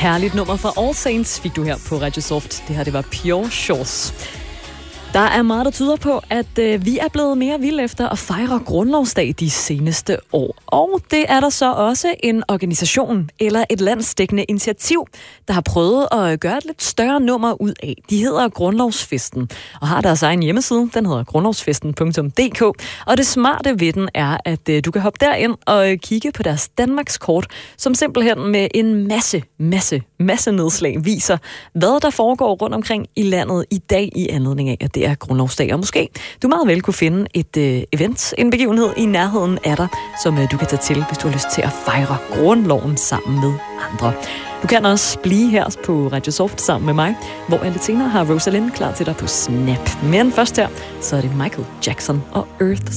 herligt nummer fra All Saints fik du her på Radio Soft. Det her, det var Pure Shores. Der er meget, der tyder på, at vi er blevet mere vilde efter at fejre grundlovsdag de seneste år. Og det er der så også en organisation eller et landsdækkende initiativ, der har prøvet at gøre et lidt større nummer ud af. De hedder Grundlovsfesten og har deres egen hjemmeside. Den hedder grundlovsfesten.dk. Og det smarte ved den er, at du kan hoppe derind og kigge på deres Danmarkskort, som simpelthen med en masse nedslag viser, hvad der foregår rundt omkring i landet i dag i anledning af, at det er grundlovsdag. Og måske du meget vel kunne finde et event, en begivenhed i nærheden af dig, som du kan tage til, hvis du har lyst til at fejre grundloven sammen med andre. Du kan også blive her på Radio Soft sammen med mig, hvor jeg lidt senere har Rosalind klar til dig på Snap. Men først her, så er det Michael Jackson og Earth